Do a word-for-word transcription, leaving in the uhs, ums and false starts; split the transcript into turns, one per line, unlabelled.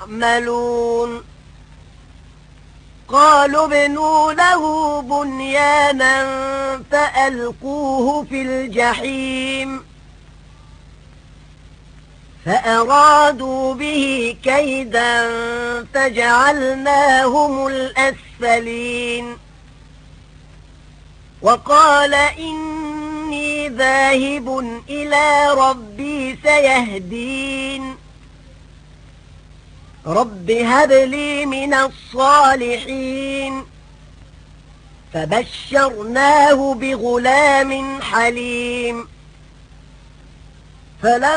يعملون قالوا ابنوا له بنيانا فألقوه في الجحيم فأرادوا به كيدا فجعلناهم الأسفلين وقال إني ذاهب إلى ربي سيهدين رب هب لي من الصالحين فبشرناه بغلام حليم فلما